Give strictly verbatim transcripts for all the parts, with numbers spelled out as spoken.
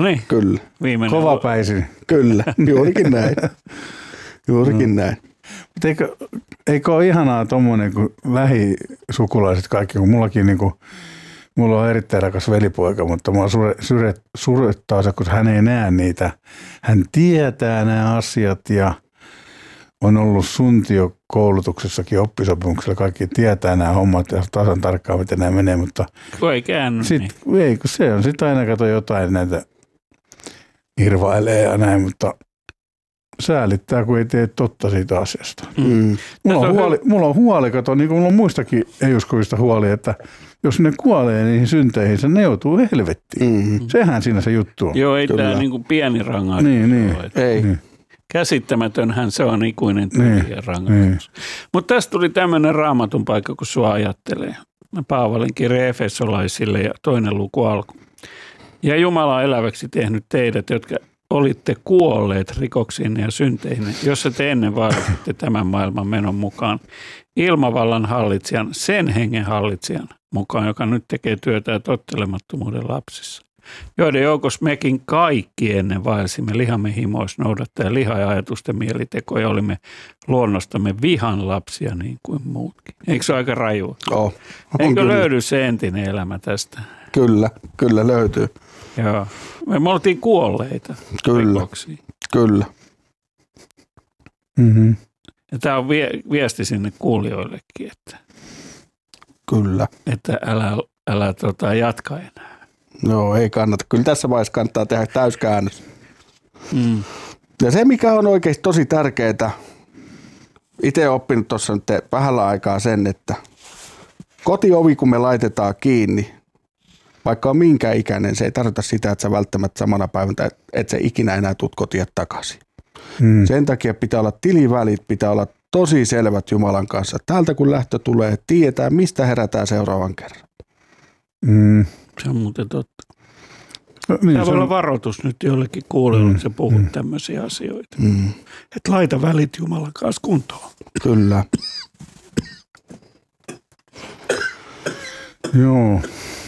niin. Kyllä. Viimeinen Kovapäisin. Kyllä, juurikin näin. Juurikin no. näin. Eikö, eikö ole ihanaa tuommoinen kuin lähisukulaiset kaikki, kun mullakin niin kuin, mulla on erittäin rakas velipoika, mutta mua suret, surettaa se, kun hän ei näe niitä. Hän tietää nämä asiat ja on ollut suntiokoulutuksessakin oppisopimuksella. Kaikki tietää nämä hommat ja tasan tarkkaan, miten nämä menee, mutta kun ei käänny, sit, niin. ei, kun se on sitten aina kato jotain näitä irvailee ja näin, mutta säälittää, kun ei tee totta siitä asiasta. Mm. Mulla, on huoli, mulla on huoli, kato, niin kuin mulla on muistakin ei-uskovista huoli, että jos ne kuolee niihin synteihin, ne joutuu helvettiin. Mm. Sehän siinä se juttu on. Joo, ei tämä niin kuin pieni rangaistus. Niin, niin. Ei. Niin. Käsittämätönhän se on ikuinen tyhjä rangaistus. Niin. Mutta tästä tuli tämmöinen raamatun paikka, kun sua ajattelee. Paavalin kirja Efesolaisille ja toinen luku alku. Ja Jumala on eläväksi tehnyt teidät, jotka olitte kuolleet rikoksiin ja synteihin, jossa te ennen vaadititte tämän maailman menon mukaan ilmavallan hallitsijan, sen hengen hallitsijan mukaan, joka nyt tekee työtä tottelemattomuuden lapsissa. Joiden joukossa mekin kaikki ennen vaelsimme lihamme himoissa noudattaen liha- ja ajatusten mielitekoja, olimme luonnostamme vihan lapsia niin kuin muutkin. Eikö se ole aika rajua? Oh, Eikö kyllä. löydy se entinen elämä tästä? Kyllä, kyllä löytyy. Joo. Me oltiin kuolleita Kyllä, rikoksiin. kyllä. Mm-hmm. Ja tämä on vie, viesti sinne kuulijoillekin, että, Kyllä. että älä, älä tota, jatka enää. No ei kannata. Kyllä tässä vaiheessa kannattaa tehdä täyskäännös. Mm. Ja se, mikä on oikeasti tosi tärkeää, itse olen oppinut tuossa nyt vähällä aikaa sen, että kotiovi kun me laitetaan kiinni, vaikka on minkä ikäinen, se ei tarkoita sitä, että sä välttämättä samana päivänä, että sä ikinä enää tuut kotia takaisin. Mm. Sen takia pitää olla tilivälit, pitää olla tosi selvät Jumalan kanssa. Täältä kun lähtö tulee, tietää mistä herätään seuraavan kerran. Mm. Se on muuten totta. No, niin, Tämä voi on... olla varoitus nyt jollekin kuulijoille, kun sä puhut mm. tämmöisiä asioita. Mm. Että laita välit Jumalan kanssa kuntoon. Kyllä. Joo.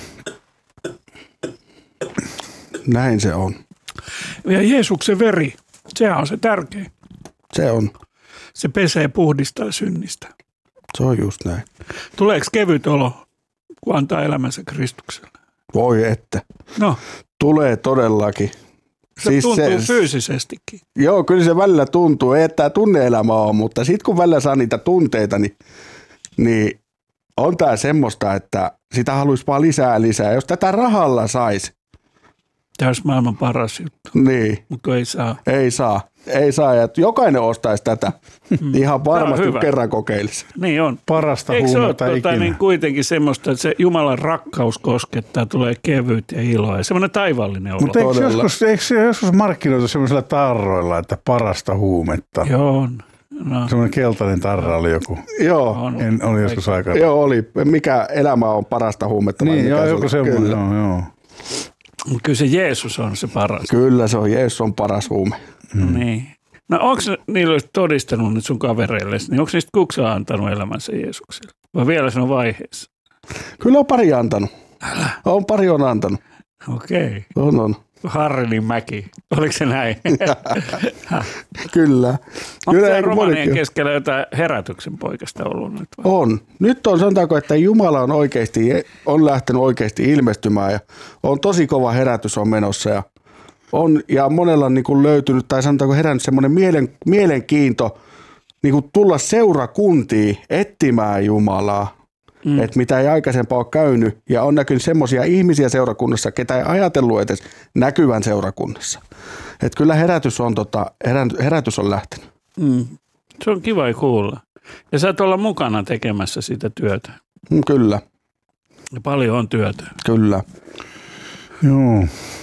Näin se on. Ja Jeesuksen veri, sehän on se tärkein. Se on. Se pesee puhdistaa synnistä. Se on just näin. Tuleeko kevyt olo, kun antaa elämänsä Kristukselle? Voi että. No. Tulee todellakin. Se siis tuntuu se, fyysisestikin. Joo, kyllä se välillä tuntuu. Ei, että tämä tunne-elämä on, mutta sitten kun välillä saa niitä tunteita, niin, niin on tämä semmoista, että sitä haluaisi vaan lisää lisää. Jos tätä rahalla saisi. Tämä olisi maailman paras juttu. Niin. Mutta ei saa. Ei saa. Ei saa. Ja jokainen ostaisi tätä. Mm. Ihan varmasti kerran kokeilisi. Niin on. Parasta huumetta ikinä. Eikö se ole niin kuitenkin semmoista, että se Jumalan rakkaus koskettaa, tulee kevyt ja iloa ja semmoinen taivaallinen olo. Mutta eikö joskus, eikö se joskus markkinoitu semmoisilla tarroilla, että parasta huumetta? Joo on. No. Semmoinen keltainen tarra oli joku. Joo. On. En, oli joskus aikaa. Joo, oli. Mikä elämä on parasta huumetta? Niin, joo, joku semmoinen. Joo, joo. Kyllä se Jeesus on se paras. Kyllä se on. Jeesus on paras huume. Mm. Niin. No onko niillä todistanut nyt sun kavereille, niin onko niistä kukaan antanut elämänsä Jeesukselle? Vai vielä se on vaiheessa? Kyllä on pari antanut. Älä. On pari on antanut. Okei. On, on. Harrinin mäki. Oliko se näin? Kyllä. Onko siellä romanien keskellä jotain herätyksen poikasta ollut nyt? Vai? On. Nyt on sanotaanko, että Jumala on oikeasti, on lähtenyt oikeasti ilmestymään ja on tosi kova herätys on menossa ja on, ja monella on niin kuin löytynyt, tai sanotaanko herännyt semmoinen mielen, mielenkiinto niin kuin tulla seurakuntiin etsimään Jumalaa, mm. että mitä ei aikaisempaa ole käynyt, ja on näkynyt semmoisia ihmisiä seurakunnassa, ketä ei ajatellut edes näkyvän seurakunnassa. Että kyllä herätys on, tota, herätys on lähtenyt. Mm. Se on kiva kuulla. Ja sä et olla mukana tekemässä sitä työtä. Mm, kyllä. Ja paljon on työtä. Kyllä. Joo.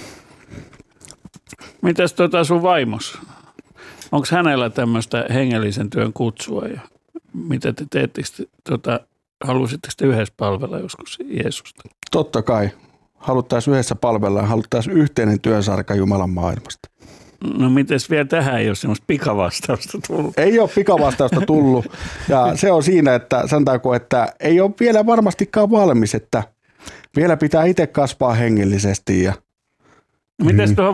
Mitäs tota sun vaimos? Onko hänellä tämmöistä hengellisen työn kutsua ja mitä te teette? Tota, halusitteko te yhdessä palvella joskus Jeesusta? Totta kai. Haluttaisiin yhdessä palvella ja haluttaisiin yhteinen työsarka Jumalan maailmasta. No mites vielä tähän ei ole semmoista pikavastausta tullut? Ei ole pikavastausta tullut ja se on siinä, että sanotaanko, että ei ole vielä varmastikaan valmis, että vielä pitää itse kasvaa hengellisesti. Ja mites tuohon